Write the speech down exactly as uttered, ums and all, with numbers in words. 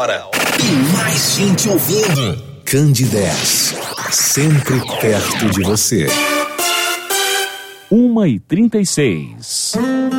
hora e mais gente ouvindo. Candidez, sempre perto de você. uma e trinta e seis.